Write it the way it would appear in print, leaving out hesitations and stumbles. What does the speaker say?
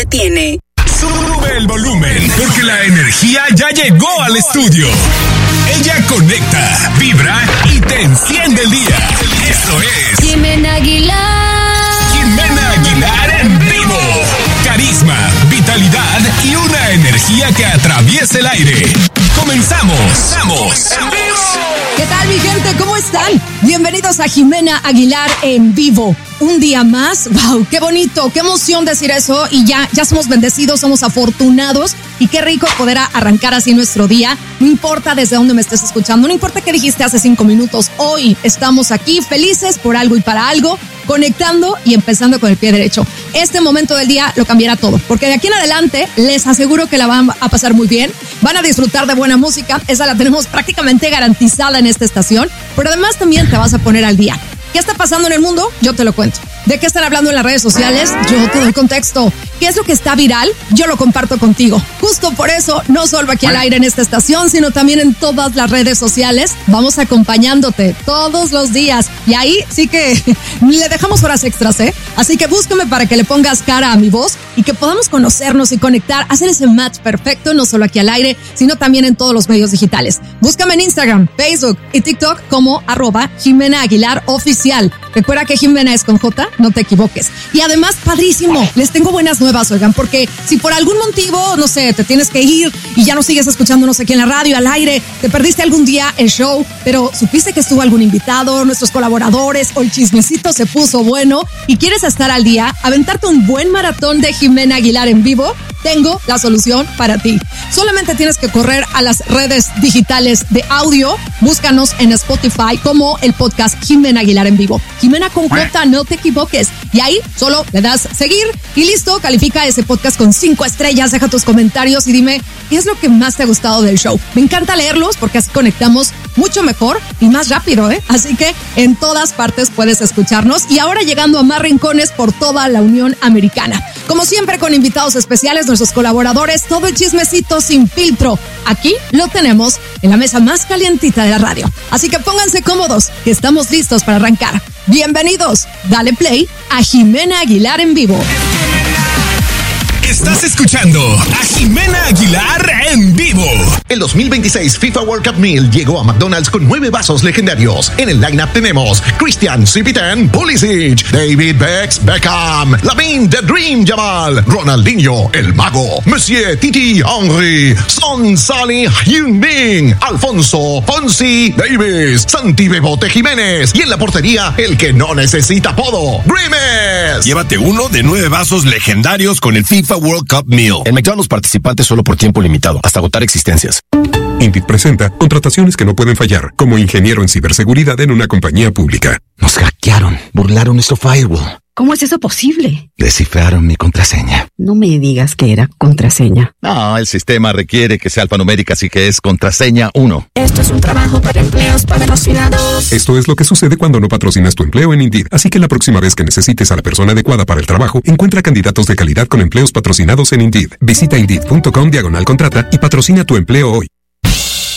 tiene. Sube el volumen, porque la energía ya llegó al estudio. Ella conecta, vibra y te enciende el día. Esto es Jimena Aguilar. Jimena Aguilar en vivo. Carisma, vitalidad y una energía que atraviesa el aire. ¡Comenzamos! ¿Qué tal, mi gente? ¿Cómo están? Bienvenidos a Jimena Aguilar en vivo. Un día más. ¡Wow! ¡Qué bonito! ¡Qué emoción decir eso! Y ya somos bendecidos, somos afortunados. Y qué rico poder arrancar así nuestro día. No importa desde dónde me estés escuchando, no importa qué dijiste hace 5 minutos. Hoy estamos aquí felices por algo y para algo, conectando y empezando con el pie derecho. Este momento del día lo cambiará todo, porque de aquí en adelante les aseguro que la van a pasar muy bien, van a disfrutar de buena música, esa la tenemos prácticamente garantizada en esta estación, pero además también te vas a poner al día. ¿Qué está pasando en el mundo? Yo te lo cuento. ¿De qué están hablando en las redes sociales? Yo te doy contexto. ¿Qué es lo que está viral? Yo lo comparto contigo. Justo por eso, no solo aquí al aire en esta estación, sino también en todas las redes sociales. Vamos acompañándote todos los días. Y ahí sí que le dejamos horas extras, ¿eh? Así que búscame para que le pongas cara a mi voz y que podamos conocernos y conectar, hacer ese match perfecto, no solo aquí al aire, sino también en todos los medios digitales. Búscame en Instagram, Facebook y TikTok como @Jimena Aguilar Oficial. Recuerda que Jimena es con J, no te equivoques. Y además, padrísimo, les tengo buenas nuevas, oigan, porque si por algún motivo, no sé, te tienes que ir y ya no sigues escuchándonos aquí en la radio, al aire, te perdiste algún día el show, pero supiste que estuvo algún invitado, nuestros colaboradores o el chismecito se puso bueno y quieres estar al día, aventarte un buen maratón de Jimena Aguilar en vivo, tengo la solución para ti. Solamente tienes que correr a las redes digitales de audio, búscanos en Spotify como el podcast Jimena Aguilar en vivo. Jimena con J, no te equivoques. Y ahí solo le das seguir y listo, califica ese podcast con 5 estrellas, deja tus comentarios y dime qué es lo que más te ha gustado del show. Me encanta leerlos porque así conectamos mucho mejor y más rápido, ¿eh? Así que en todas partes puedes escucharnos y ahora llegando a más rincones por toda la Unión Americana. Como siempre con invitados especiales, nuestros colaboradores, todo el chismecito sin filtro. Aquí lo tenemos en la mesa más calientita de la radio. Así que pónganse cómodos, que estamos listos para arrancar. Bienvenidos, dale play a Jimena Aguilar en vivo. Estás escuchando a Jimena Aguilar en vivo. El 2026 FIFA World Cup Meal llegó a McDonald's con 9 vasos legendarios. En el lineup tenemos Christian Cipitan Pulisic, David Beckham, Lamine The Dream Yamal, Ronaldinho El Mago, Monsieur Titi Henry, Son Salih Heung-min, Alfonso Fonsi Davis, Santi Bebote Jiménez y en la portería el que no necesita apodo, Grimes. Llévate uno de 9 vasos legendarios con el FIFA World Cup Meal. En McDonald's participantes solo por tiempo limitado, hasta agotar existencias. Indeed presenta contrataciones que no pueden fallar, como ingeniero en ciberseguridad en una compañía pública. Nos hackearon, burlaron nuestro firewall. ¿Cómo es eso posible? Descifraron mi contraseña. No me digas que era contraseña. No, el sistema requiere que sea alfanumérica, así que es contraseña 1. Esto es un trabajo para empleos patrocinados. Esto es lo que sucede cuando no patrocinas tu empleo en Indeed. Así que la próxima vez que necesites a la persona adecuada para el trabajo, encuentra candidatos de calidad con empleos patrocinados en Indeed. Visita Indeed.com/contrata y patrocina tu empleo hoy.